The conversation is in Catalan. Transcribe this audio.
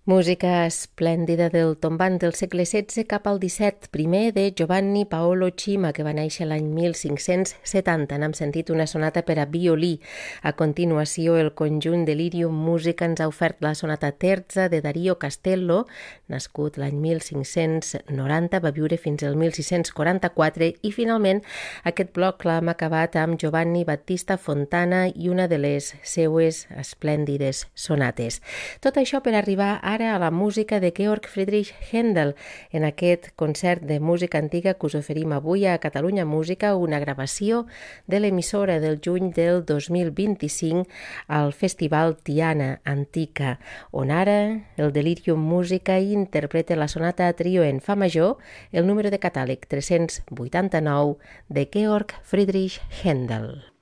Música esplèndida del tombant del segle XVI cap al XVII, primer de Giovanni Paolo Cima, que va néixer l'any 1570. N'hem sentit una sonata per a violí. A continuació, el conjunt Delirium Musica ens ha ofert la sonata terza de Dario Castello, nascut l'any 1590, va viure fins al 1644, i finalment aquest bloc l'hem acabat amb Giovanni Battista Fontana i una de les seues esplèndides sonates. Tot això per arribar ara a la música de Georg Friedrich Händel, en aquest concert de música antiga que us oferim avui a Catalunya Música, una gravació de l'emissora del juny del 2025 al Festival Tiana Antica, on ara el Delirium Musica interpreta la sonata a trio en fa major, el número de catàleg 389 de Georg Friedrich Händel.